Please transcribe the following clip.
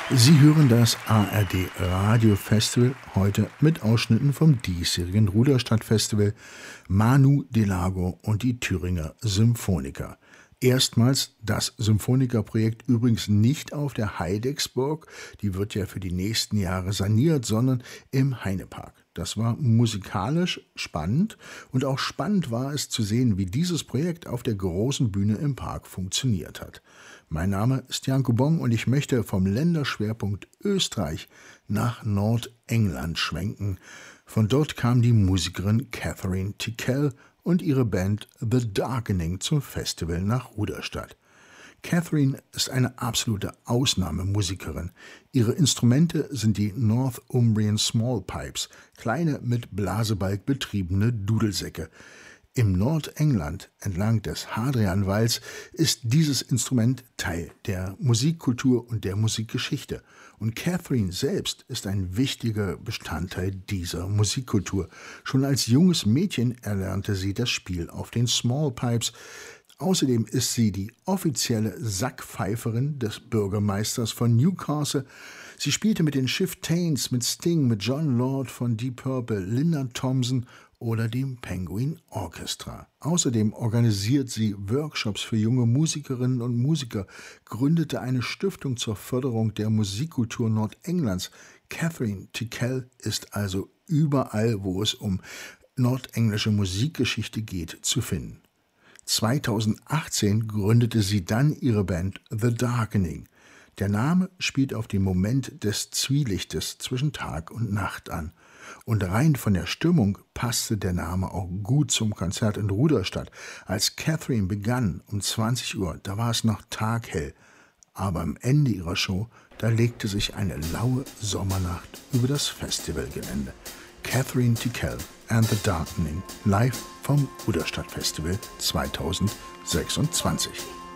Sie hören das ARD Radio Festival, heute mit Ausschnitten vom diesjährigen Ruderstadt-Festival, Manu Delago und die Thüringer Symphoniker. Erstmals das Symphonikerprojekt übrigens nicht auf der Heidecksburg, die wird ja für die nächsten Jahre saniert, sondern im Heinepark. Das war musikalisch spannend und auch spannend war es zu sehen, wie dieses Projekt auf der großen Bühne im Park funktioniert hat. Mein Name ist Janko Bong und ich möchte vom Länderschwerpunkt Österreich nach Nordengland schwenken. Von dort kam die Musikerin Catherine Tickell und ihre Band The Darkening zum Festival nach Ruderstadt. Catherine ist eine absolute Ausnahmemusikerin. Ihre Instrumente sind die Northumbrian Small Pipes, kleine mit Blasebalg betriebene Dudelsäcke. Im Nordengland, entlang des Hadrianwalls, ist dieses Instrument Teil der Musikkultur und der Musikgeschichte. Und Catherine selbst ist ein wichtiger Bestandteil dieser Musikkultur. Schon als junges Mädchen erlernte sie das Spiel auf den Small Pipes. Außerdem ist sie die offizielle Sackpfeiferin des Bürgermeisters von Newcastle. Sie spielte mit den Chieftains, mit Sting, mit John Lord von Deep Purple, Linda Thompson oder dem Penguin Orchestra. Außerdem organisiert sie Workshops für junge Musikerinnen und Musiker, gründete eine Stiftung zur Förderung der Musikkultur Nordenglands. Catherine Tickell ist also überall, wo es um nordenglische Musikgeschichte geht, zu finden. 2018 gründete sie dann ihre Band The Darkening. Der Name spielt auf den Moment des Zwielichtes zwischen Tag und Nacht an. Und rein von der Stimmung passte der Name auch gut zum Konzert in Ruderstadt. Als Catherine begann um 20 Uhr, da war es noch taghell. Aber am Ende ihrer Show, da legte sich eine laue Sommernacht über das Festivalgelände. Catherine Tickell and the Darkening, live vom Ruderstadt Festival 2026.